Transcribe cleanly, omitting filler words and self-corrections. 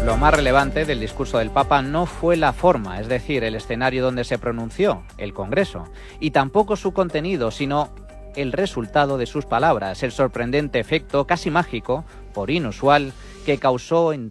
Lo más relevante del discurso del Papa no fue la forma, es decir, el escenario donde se pronunció, el Congreso, y tampoco su contenido, sino el resultado de sus palabras, el sorprendente efecto casi mágico, por inusual, que causó en